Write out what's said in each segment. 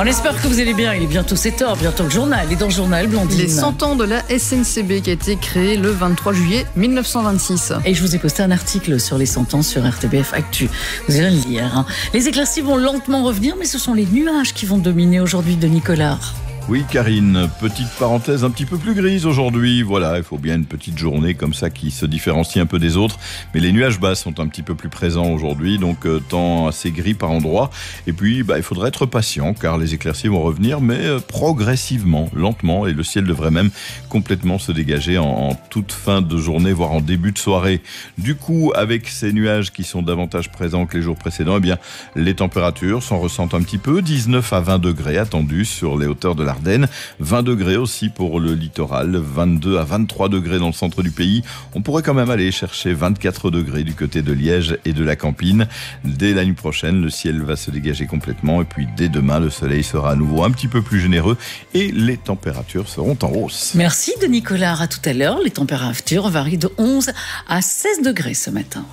On espère que vous allez bien. Il est bientôt 7h, bientôt le journal. Et dans le journal, Blandine. Les 100 ans de la SNCB qui a été créée le 23 juillet 1926. Et je vous ai posté un article sur les 100 ans sur RTBF Actu. Vous irez le lire. Les éclaircies vont lentement revenir, mais ce sont les nuages qui vont dominer aujourd'hui, Denis Collard. Oui, Karine, petite parenthèse un petit peu plus grise aujourd'hui. Voilà, il faut bien une petite journée comme ça qui se différencie un peu des autres. Mais les nuages bas sont un petit peu plus présents aujourd'hui, donc temps assez gris par endroits. Et puis, il faudra être patient car les éclaircies vont revenir, mais progressivement, lentement. Et le ciel devrait même complètement se dégager en toute fin de journée, voire en début de soirée. Du coup, avec ces nuages qui sont davantage présents que les jours précédents, les températures s'en ressentent un petit peu. 19 à 20 degrés attendus sur les hauteurs de l'Ardenne, 20 degrés aussi pour le littoral, 22 à 23 degrés dans le centre du pays. On pourrait quand même aller chercher 24 degrés du côté de Liège et de la Campine. Dès la nuit prochaine, le ciel va se dégager complètement et puis dès demain, le soleil sera à nouveau un petit peu plus généreux et les températures seront en hausse. Merci Denis Collard, à tout à l'heure. Les températures varient de 11 à 16 degrés ce matin.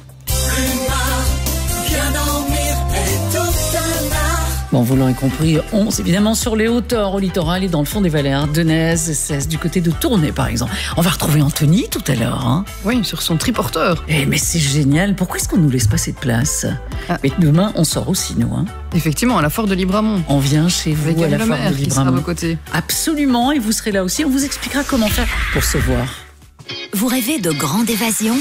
Bon, vous l'aurez compris, 11 évidemment sur les hauteurs, au littoral et dans le fond des vallées ardennaises, 16 du côté de Tournai par exemple. On va retrouver Anthony tout à l'heure. Oui, sur son triporteur. Mais c'est génial, pourquoi est-ce qu'on nous laisse pas cette place? Mais demain, on sort aussi nous. Effectivement, à la Foire de Libramont. On vient chez vous avec à la Foire de qui sera à vos Libramont. côtés. Absolument, et vous serez là aussi, on vous expliquera comment faire pour se voir. Vous rêvez de grande évasion ?